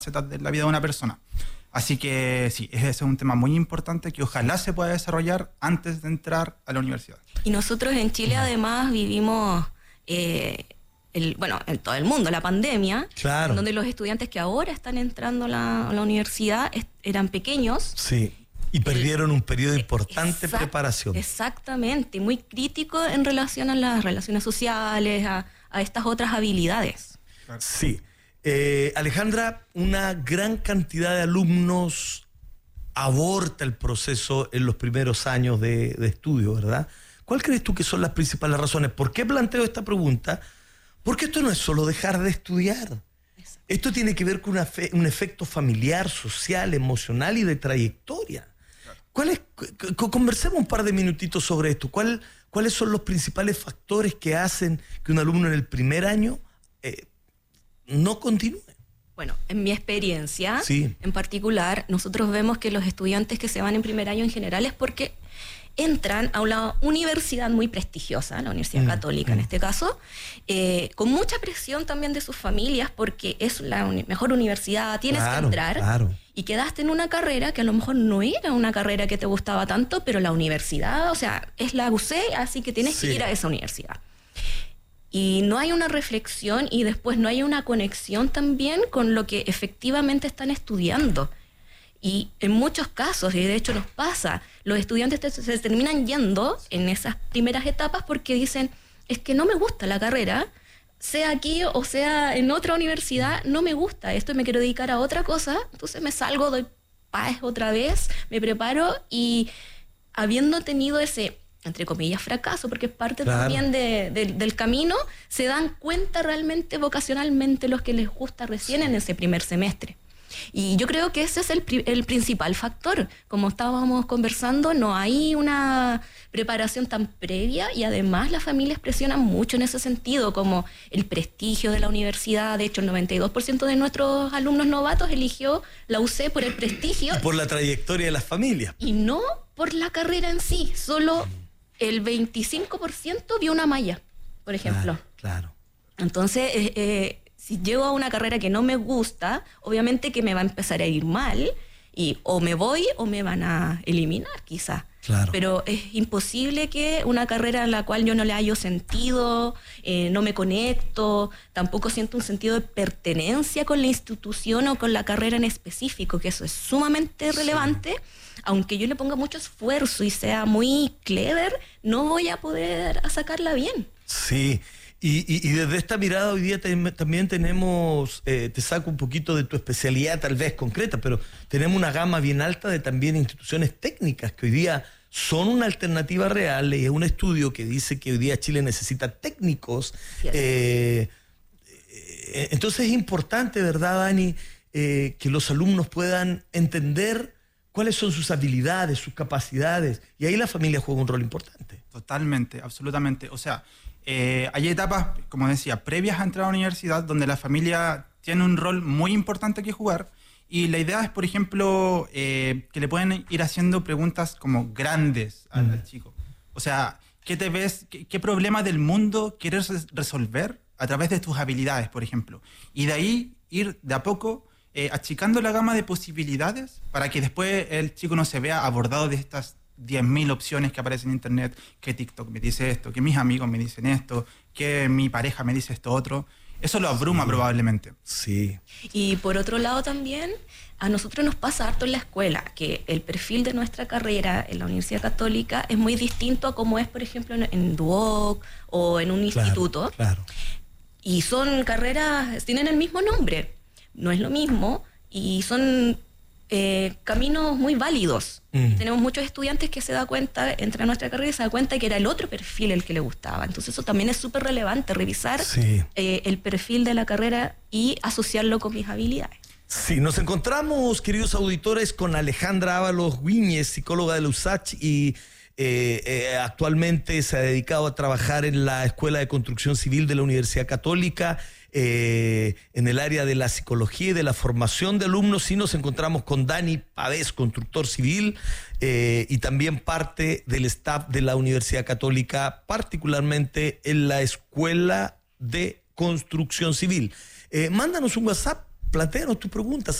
facetas de la vida de una persona. Así que sí, ese es un tema muy importante que ojalá se pueda desarrollar antes de entrar a la universidad. Y nosotros en Chile además vivimos, en todo el mundo, la pandemia, claro, donde los estudiantes que ahora están entrando a la universidad eran pequeños. Sí, y perdieron un periodo importante de preparación. Exactamente, muy crítico en relación a las relaciones sociales, a estas otras habilidades. Sí. Alejandra, una gran cantidad de alumnos aborta el proceso en los primeros años de estudio, ¿verdad? ¿Cuál crees tú que son las principales razones? ¿Por qué planteo esta pregunta? Porque esto no es solo dejar de estudiar. Esto tiene que ver con un efecto familiar, social, emocional y de trayectoria. Conversemos un par de minutitos sobre esto. ¿Cuáles son los principales factores que hacen que un alumno en el primer año no continúe? Bueno, en mi experiencia, sí, en particular, nosotros vemos que los estudiantes que se van en primer año en general es porque entran a una universidad muy prestigiosa, la Universidad Católica en este caso, con mucha presión también de sus familias porque es la mejor universidad, tienes que entrar, y quedaste en una carrera que a lo mejor no era una carrera que te gustaba tanto, pero la universidad, o sea, es la UC, así que tienes que ir a esa universidad. Y no hay una reflexión y después no hay una conexión también con lo que efectivamente están estudiando. Y en muchos casos, y de hecho nos pasa, los estudiantes se terminan yendo en esas primeras etapas porque dicen, es que no me gusta la carrera, sea aquí o sea en otra universidad, no me gusta esto y me quiero dedicar a otra cosa, entonces me salgo, doy paz otra vez, me preparo y habiendo tenido ese, entre comillas, fracaso, porque es parte también del camino, se dan cuenta realmente vocacionalmente los que les gusta recién en ese primer semestre. Y yo creo que ese es el principal factor. Como estábamos conversando, no hay una preparación tan previa y además las familias presionan mucho en ese sentido, como el prestigio de la universidad. De hecho, el 92% de nuestros alumnos novatos eligió la UC por el prestigio. Y por la trayectoria de las familias. Y no por la carrera en sí. Solo el 25% vio una malla, por ejemplo. Claro. Entonces, si llego a una carrera que no me gusta, obviamente que me va a empezar a ir mal y o me voy o me van a eliminar quizás. Claro. Pero es imposible que una carrera en la cual yo no le hallo sentido, no me conecto, tampoco siento un sentido de pertenencia con la institución o con la carrera en específico, que eso es sumamente relevante. Aunque yo le ponga mucho esfuerzo y sea muy clever, no voy a poder sacarla bien. Sí. Y desde esta mirada hoy día también tenemos, te saco un poquito de tu especialidad tal vez concreta, pero tenemos una gama bien alta de también instituciones técnicas que hoy día son una alternativa real y es un estudio que dice que hoy día Chile necesita técnicos. Entonces es importante, ¿verdad, Dani? Que los alumnos puedan entender cuáles son sus habilidades, sus capacidades, y ahí la familia juega un rol importante. Totalmente, absolutamente. O sea, hay etapas, como decía, previas a entrar a la universidad donde la familia tiene un rol muy importante que jugar y la idea es, por ejemplo, que le pueden ir haciendo preguntas como grandes al chico. O sea, ¿qué te ves, qué problema del mundo quieres resolver a través de tus habilidades, por ejemplo? Y de ahí ir de a poco achicando la gama de posibilidades para que después el chico no se vea abordado de estas 10.000 opciones que aparecen en internet, que TikTok me dice esto, que mis amigos me dicen esto, que mi pareja me dice esto otro. Eso lo abruma probablemente. Sí. Y por otro lado también, a nosotros nos pasa harto en la escuela, que el perfil de nuestra carrera en la Universidad Católica es muy distinto a como es, por ejemplo, en Duoc o en un instituto. Claro. Y son carreras, tienen el mismo nombre, no es lo mismo, y son caminos muy válidos. Tenemos muchos estudiantes que se da cuenta, entra a nuestra carrera y se da cuenta que era el otro perfil el que le gustaba. Entonces eso también es súper relevante, revisar el perfil de la carrera y asociarlo con mis habilidades. Sí, nos encontramos, queridos auditores, con Alejandra Ábalos Güíñez, psicóloga de la USACH y actualmente se ha dedicado a trabajar en la Escuela de Construcción Civil de la Universidad Católica, en el área de la psicología y de la formación de alumnos. Y nos encontramos con Dani Pavés, constructor civil, y también parte del staff de la Universidad Católica, particularmente en la Escuela de Construcción Civil. Mándanos un WhatsApp plantéanos tus preguntas.